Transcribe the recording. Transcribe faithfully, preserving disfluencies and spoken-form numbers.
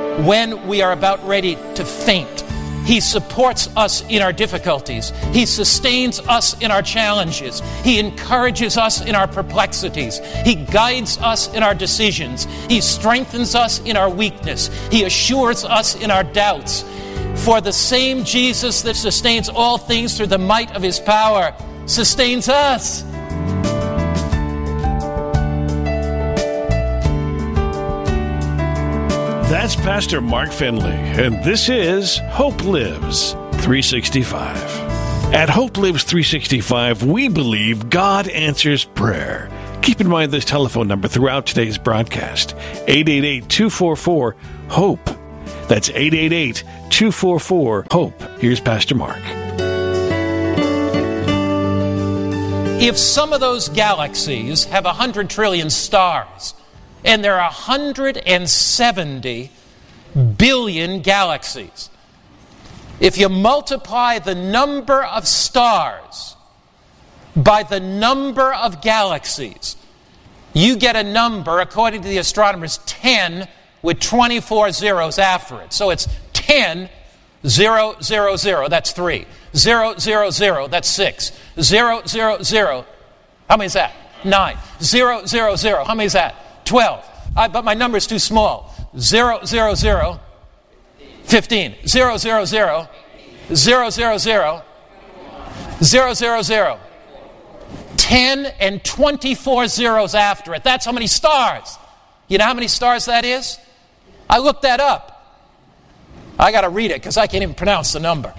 when we are about ready to faint. He supports us in our difficulties. He sustains us in our challenges. He encourages us in our perplexities. He guides us in our decisions. He strengthens us in our weakness. He assures us in our doubts. For the same Jesus that sustains all things through the might of his power sustains us. That's Pastor Mark Finley, and this is Hope Lives three sixty-five. At Hope Lives three sixty-five, we believe God answers prayer. Keep in mind this telephone number throughout today's broadcast, eight eight eight, two four four, HOPE. That's eight eight eight, two four four, HOPE. Here's Pastor Mark. If some of those galaxies have one hundred trillion stars, and there are one hundred seventy billion galaxies, if you multiply the number of stars by the number of galaxies, you get a number, according to the astronomers, ten with twenty-four zeros after it. So it's ten, zero, zero, zero, that's three. Zero, zero, zero, that's six. Zero, zero, zero, how many is that? Nine. Zero, zero, zero, how many is that? twelve. I, but my number's too small. Zero, zero, zero, fifteen. Zero, zero, zero, zero, zero, zero, zero, zero, zero. ten and twenty-four zeros after it. That's how many stars. You know how many stars that is? I looked that up. I got to read it because I can't even pronounce the number.